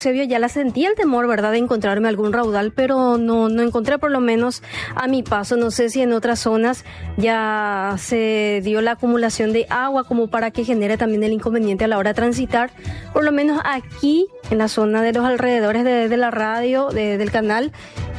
Eusebio, ya la sentí el temor, ¿verdad?, de encontrarme algún raudal, pero no encontré, por lo menos a mi paso. No sé si en otras zonas ya se dio la acumulación de agua como para que genere también el inconveniente a la hora de transitar. Por lo menos aquí, en la zona de los alrededores de la radio, del canal,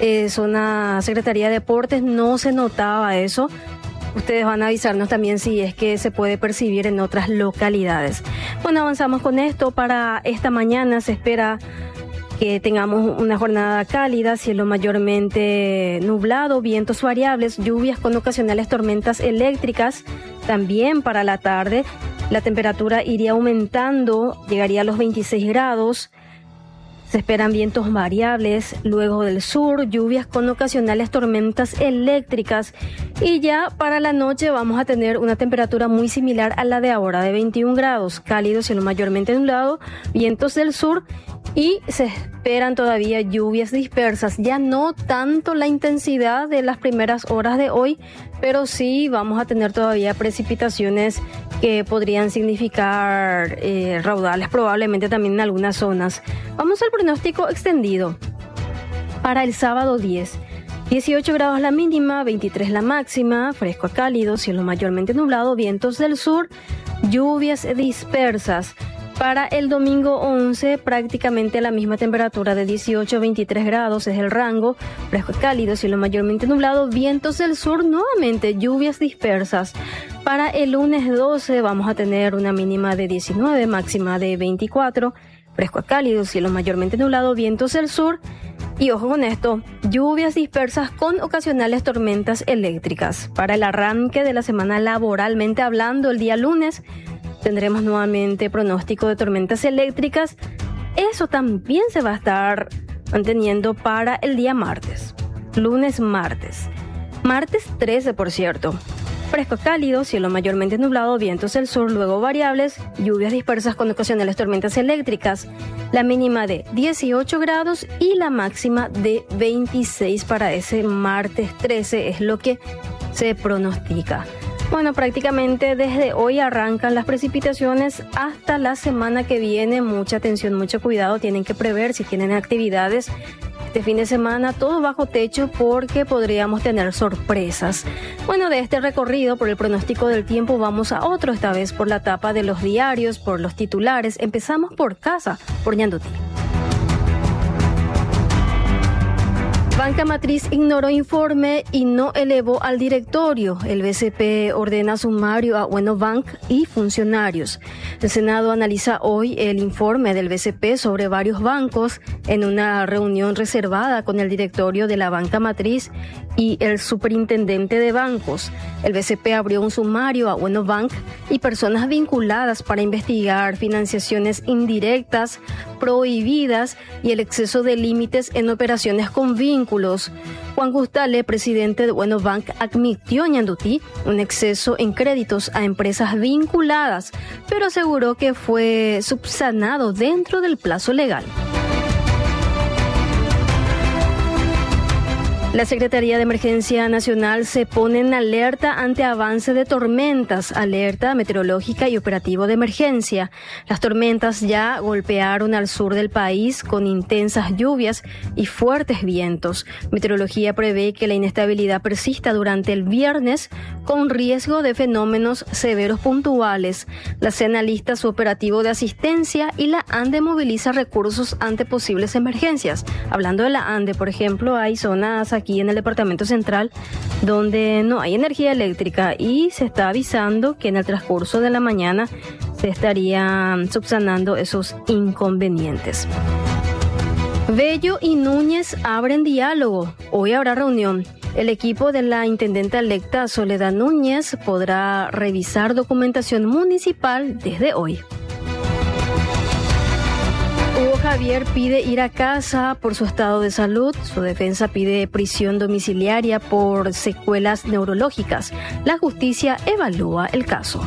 zona Secretaría de Deportes, no se notaba eso. Ustedes van a avisarnos también si es que se puede percibir en otras localidades. Bueno, avanzamos con esto. Para esta mañana se espera que tengamos una jornada cálida, cielo mayormente nublado, vientos variables, lluvias con ocasionales tormentas eléctricas. También para la tarde la temperatura iría aumentando, llegaría a los 26 grados. Se esperan vientos variables, luego del sur, lluvias con ocasionales tormentas eléctricas. Y ya para la noche vamos a tener una temperatura muy similar a la de ahora, de 21 grados, cálido, cielo mayormente nublado, vientos del sur. Y se esperan todavía lluvias dispersas, ya no tanto la intensidad de las primeras horas de hoy, pero sí vamos a tener todavía precipitaciones que podrían significar raudales probablemente también en algunas zonas. Vamos al pronóstico extendido. Para el sábado 18 grados la mínima, 23 la máxima, fresco a cálido, cielo mayormente nublado, vientos del sur, lluvias dispersas. Para el domingo 11, prácticamente la misma temperatura de 18 a 23 grados es el rango, fresco cálido, cielo mayormente nublado, vientos del sur, nuevamente lluvias dispersas. Para el lunes 12 vamos a tener una mínima de 19, máxima de 24, fresco cálido, cielo mayormente nublado, vientos del sur. Y ojo con esto, lluvias dispersas con ocasionales tormentas eléctricas. Para el arranque de la semana laboralmente hablando, el día lunes, tendremos nuevamente pronóstico de tormentas eléctricas. Eso también se va a estar manteniendo para el día martes. Martes 13, por cierto. Fresco cálido, cielo mayormente nublado, vientos del sur, luego variables, lluvias dispersas con ocasionales tormentas eléctricas. La mínima de 18 grados y la máxima de 26 para ese martes 13 es lo que se pronostica. Bueno, prácticamente desde hoy arrancan las precipitaciones hasta la semana que viene. Mucha atención, mucho cuidado. Tienen que prever si tienen actividades este fin de semana, todo bajo techo, porque podríamos tener sorpresas. Bueno, de este recorrido por el pronóstico del tiempo vamos a otro, esta vez por la tapa de los diarios, por los titulares. Empezamos por casa, por Ñandutí. Banca Matriz ignoró informe y no elevó al directorio. El BCP ordena sumario a Buenobank y funcionarios. El Senado analiza hoy el informe del BCP sobre varios bancos en una reunión reservada con el directorio de la Banca Matriz y el superintendente de bancos. El BCP abrió un sumario a Buenobank y personas vinculadas para investigar financiaciones indirectas, prohibidas y el exceso de límites en operaciones con vínculos. Juan Gustale, presidente de Buenobank, admitió en Ñandutí un exceso en créditos a empresas vinculadas, pero aseguró que fue subsanado dentro del plazo legal. La Secretaría de Emergencia Nacional se pone en alerta ante avance de tormentas, alerta meteorológica y operativo de emergencia. Las tormentas ya golpearon al sur del país con intensas lluvias y fuertes vientos. Meteorología prevé que la inestabilidad persista durante el viernes con riesgo de fenómenos severos puntuales. La SENA lista su operativo de asistencia y la ANDE moviliza recursos ante posibles emergencias. Hablando de la ANDE, por ejemplo, hay zonas aquí en el departamento central donde no hay energía eléctrica y se está avisando que en el transcurso de la mañana se estarían subsanando esos inconvenientes. Bello y Núñez abren diálogo. Hoy habrá reunión. El equipo de la intendenta electa Soledad Núñez podrá revisar documentación municipal desde hoy. Hugo Javier pide ir a casa por su estado de salud. Su defensa pide prisión domiciliaria por secuelas neurológicas. La justicia evalúa el caso.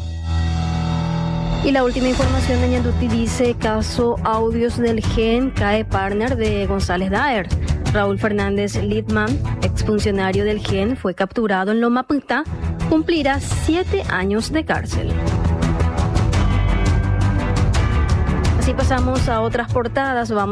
Y la última información de Ñandutí dice: caso audios del GEN, cae partner de González Daer. Raúl Fernández Lidman, exfuncionario del GEN, fue capturado en Loma Putá, cumplirá 7 años de cárcel. Así pasamos a otras portadas. Vamos